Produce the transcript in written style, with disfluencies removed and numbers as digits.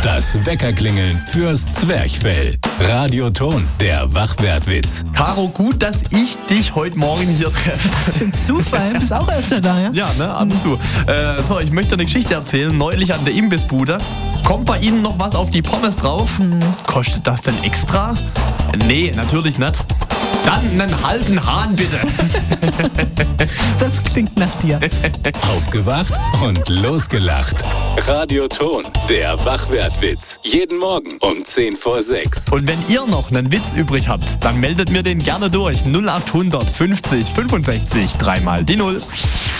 Das Weckerklingeln fürs Zwerchfell. Radioton, der Wachwertwitz. Caro, gut, dass ich dich heute Morgen hier treffe. Was für ein Zufall. Du bist auch öfter da, ja? Ja, ne, ab und zu. So, ich möchte eine Geschichte erzählen. Neulich an der Imbissbude. Kommt bei Ihnen noch was auf die Pommes drauf? Kostet das denn extra? Nee, natürlich nicht. Dann einen halben Hahn, bitte. Das klingt nach dir. Aufgewacht und losgelacht. Radioton, der Wachwertwitz. Jeden Morgen um 5:50. Und wenn ihr noch einen Witz übrig habt, dann meldet mir den gerne durch. 0800 50 65 3 mal die 0.